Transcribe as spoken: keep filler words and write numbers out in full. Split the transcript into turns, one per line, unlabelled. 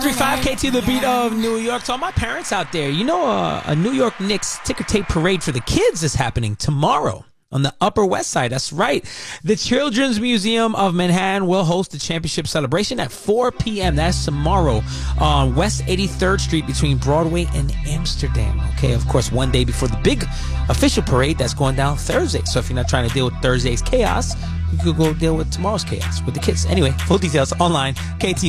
three five K T, the beat of New York. To all my parents out there, you know uh, a New York Knicks ticker tape parade for the kids is happening tomorrow on the Upper West Side. That's right. The Children's Museum of Manhattan will host the championship celebration at four p.m. That's tomorrow on West eighty-third Street between Broadway and Amsterdam. Okay, of course, one day before the big official parade that's going down Thursday. So if you're not trying to deal with Thursday's chaos, you could go deal with tomorrow's chaos with the kids. Anyway, full details online, K T